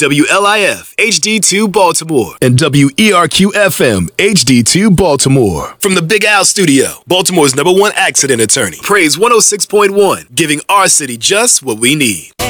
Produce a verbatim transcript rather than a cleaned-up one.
W L I F H D two Baltimore, and W E R Q F M H D two Baltimore. From the Big Al Studio, Baltimore's number one accident attorney. Praise one oh six point one, giving our city just what we need.